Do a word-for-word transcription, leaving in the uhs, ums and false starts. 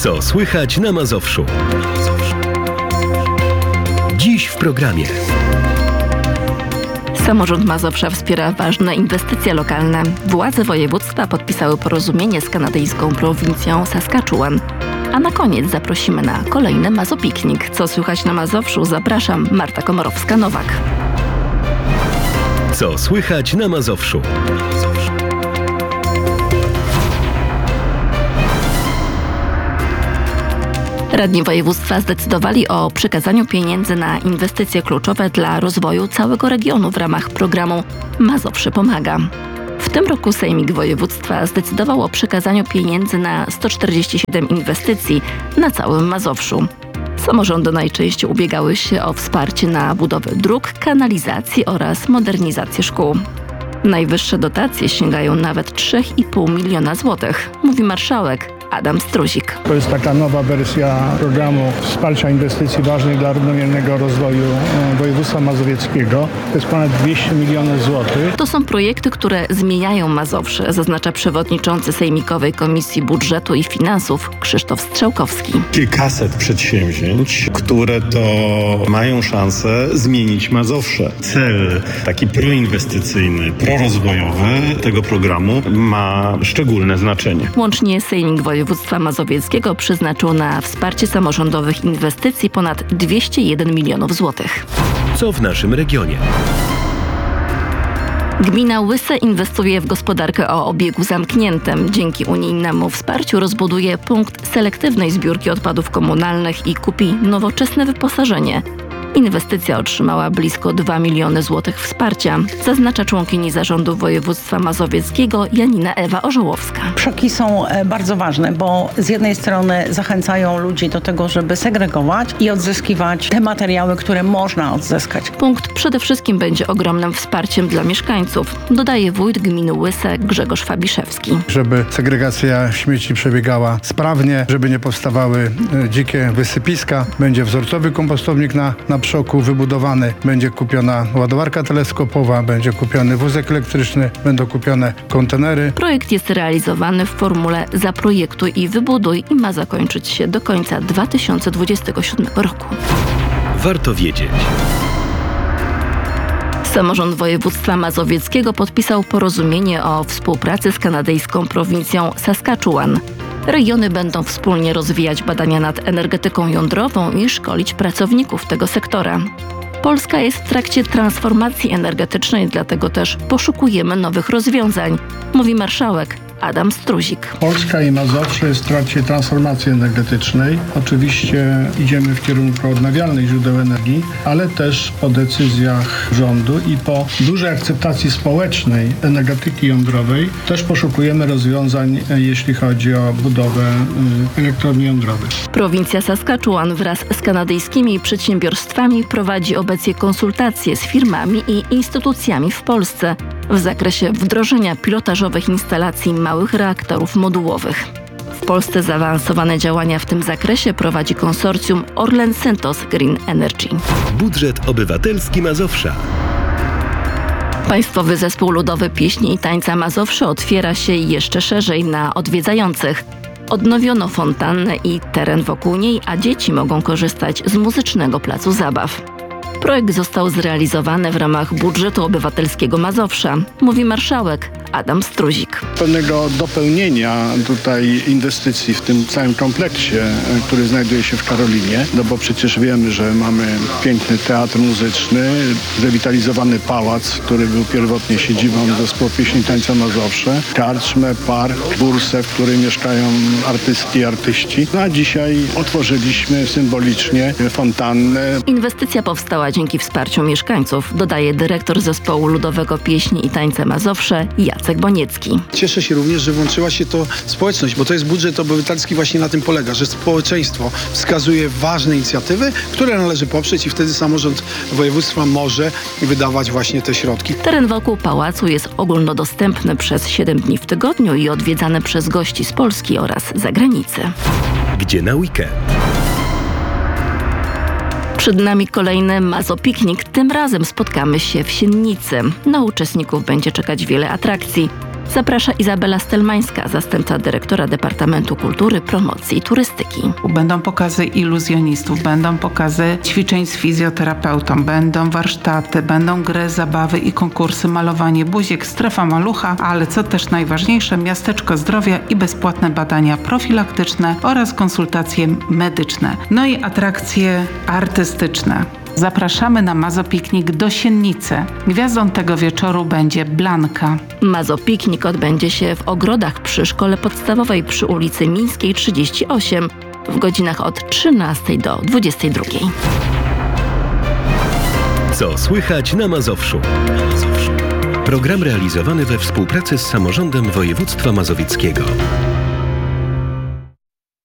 Co słychać na Mazowszu? Dziś w programie. Samorząd Mazowsza wspiera ważne inwestycje lokalne. Władze województwa podpisały porozumienie z kanadyjską prowincją Saskatchewan. A na koniec zaprosimy na kolejny Mazopiknik. Co słychać na Mazowszu? Zapraszam, Marta Komorowska-Nowak. Co słychać na Mazowszu? Radni województwa zdecydowali o przekazaniu pieniędzy na inwestycje kluczowe dla rozwoju całego regionu w ramach programu Mazowsze Pomaga. W tym roku Sejmik Województwa zdecydował o przekazaniu pieniędzy na sto czterdzieści siedem inwestycji na całym Mazowszu. Samorządy najczęściej ubiegały się o wsparcie na budowę dróg, kanalizacji oraz modernizację szkół. Najwyższe dotacje sięgają nawet trzy i pół miliona złotych, mówi marszałek Adam Struzik. To jest taka nowa wersja programu wsparcia inwestycji ważnych dla równomiernego rozwoju województwa mazowieckiego. To jest ponad dwieście milionów złotych. To są projekty, które zmieniają Mazowsze, zaznacza przewodniczący Sejmikowej Komisji Budżetu i Finansów Krzysztof Strzałkowski. Kilkaset przedsięwzięć, które to mają szansę zmienić Mazowsze. Cel taki proinwestycyjny, prorozwojowy tego programu ma szczególne znaczenie. Łącznie Sejmik Województwa Mazowieckiego przeznaczył na wsparcie samorządowych inwestycji ponad dwieście jeden milionów złotych. Co w naszym regionie? Gmina Łyse inwestuje w gospodarkę o obiegu zamkniętym. Dzięki unijnemu wsparciu rozbuduje punkt selektywnej zbiórki odpadów komunalnych i kupi nowoczesne wyposażenie. Inwestycja otrzymała blisko dwa miliony złotych wsparcia, zaznacza członkini zarządu województwa mazowieckiego Janina Ewa Orzołowska. Przoki są bardzo ważne, bo z jednej strony zachęcają ludzi do tego, żeby segregować i odzyskiwać te materiały, które można odzyskać. Punkt przede wszystkim będzie ogromnym wsparciem dla mieszkańców, dodaje wójt gminy Łyse Grzegorz Fabiszewski. Żeby segregacja śmieci przebiegała sprawnie, żeby nie powstawały dzikie wysypiska, będzie wzorcowy kompostownik na, na Przoku wybudowany, będzie kupiona ładowarka teleskopowa, będzie kupiony wózek elektryczny, będą kupione kontenery. Projekt jest realizowany w formule zaprojektuj i wybuduj i ma zakończyć się do końca dwa tysiące dwudziestego siódmego roku. Warto wiedzieć. Samorząd województwa mazowieckiego podpisał porozumienie o współpracy z kanadyjską prowincją Saskatchewan. Regiony będą wspólnie rozwijać badania nad energetyką jądrową i szkolić pracowników tego sektora. Polska jest w trakcie transformacji energetycznej, dlatego też poszukujemy nowych rozwiązań, mówi marszałek Adam Struzik. Polska i Mazowsze jest w trakcie transformacji energetycznej. Oczywiście idziemy w kierunku odnawialnych źródeł energii, ale też po decyzjach rządu i po dużej akceptacji społecznej energetyki jądrowej też poszukujemy rozwiązań, jeśli chodzi o budowę elektrowni jądrowych. Prowincja Saskatchewan wraz z kanadyjskimi przedsiębiorstwami prowadzi obecnie konsultacje z firmami i instytucjami w Polsce w zakresie wdrożenia pilotażowych instalacji małych reaktorów modułowych. W Polsce zaawansowane działania w tym zakresie prowadzi konsorcjum Orlen Synthos Green Energy. Budżet obywatelski Mazowsza. Państwowy Zespół Ludowy Pieśni i Tańca Mazowsze otwiera się jeszcze szerzej na odwiedzających. Odnowiono fontannę i teren wokół niej, a dzieci mogą korzystać z muzycznego placu zabaw. Projekt został zrealizowany w ramach budżetu obywatelskiego Mazowsza, mówi marszałek Adam Struzik. Pewnego dopełnienia tutaj inwestycji w tym całym kompleksie, który znajduje się w Karolinie, no bo przecież wiemy, że mamy piękny teatr muzyczny, rewitalizowany pałac, który był pierwotnie siedzibą Zespołu Pieśni i Tańca Mazowsze, karczmę, park, bursę, w której mieszkają artystki i artyści. No a dzisiaj otworzyliśmy symbolicznie fontannę. Inwestycja powstała dzięki wsparciu mieszkańców, dodaje dyrektor Zespołu Ludowego Pieśni i Tańca Mazowsze Jacek Boniecki. Cieszę się również, że włączyła się to społeczność, bo to jest budżet obywatelski, właśnie na tym polega, że społeczeństwo wskazuje ważne inicjatywy, które należy poprzeć i wtedy samorząd województwa może wydawać właśnie te środki. Teren wokół pałacu jest ogólnodostępny przez siedem dni w tygodniu i odwiedzany przez gości z Polski oraz zagranicy. Gdzie na weekend? Przed nami kolejny Mazopiknik. Tym razem spotkamy się w Siennicy. Na uczestników będzie czekać wiele atrakcji. Zaprasza Izabela Stelmańska, zastępca dyrektora Departamentu Kultury, Promocji i Turystyki. Będą pokazy iluzjonistów, będą pokazy ćwiczeń z fizjoterapeutą, będą warsztaty, będą gry, zabawy i konkursy, malowanie buziek, strefa malucha, ale co też najważniejsze, miasteczko zdrowia i bezpłatne badania profilaktyczne oraz konsultacje medyczne. No i atrakcje artystyczne. Zapraszamy na Mazopiknik do Siennicy. Gwiazdą tego wieczoru będzie Blanka. Mazopiknik odbędzie się w ogrodach przy Szkole Podstawowej przy ulicy Mińskiej trzydzieści osiem w godzinach od trzynastej do dwudziestej drugiej. Co słychać na Mazowszu? Program realizowany we współpracy z Samorządem Województwa Mazowieckiego.